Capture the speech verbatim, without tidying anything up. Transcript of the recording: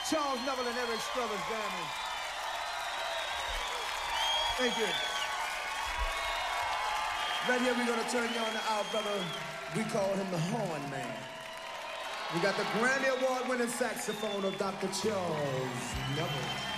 Charles Neville and Eric Struthers jamming. Thank you. Right here, we're going to turn you on to our brother. We call him the Horn Man. We got the Grammy Award winning saxophone of Doctor Charles Neville.